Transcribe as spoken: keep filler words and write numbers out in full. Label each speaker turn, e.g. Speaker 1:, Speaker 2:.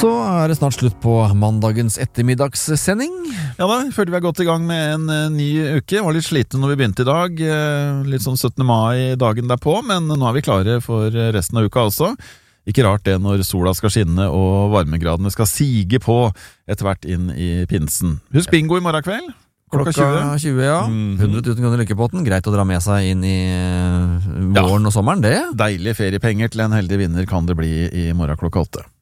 Speaker 1: Så er det snart slutt på mandagens ettermiddagssending.
Speaker 2: Ja da, følte vi er godt i gang med en uh, ny uke. Var litt sliten når vi begynte i dag. Uh, litt sånn syttende mai dagen derpå, men nå er vi klare for resten av uka også. Ikke rart det når sola skal skinne og varmegradene skal sige på etter hvert inn i pinsen. Husk bingo i morgen kveld. Klokka tjue.
Speaker 1: tjue, ja.
Speaker 2: Mm-hmm.
Speaker 1: hundre tusen kroner lykkepotten. Greit å dra med seg inn i uh, våren ja. og sommeren, det.
Speaker 2: Deilige feriepenger til en heldig vinner kan det bli i morgen klokka åtte.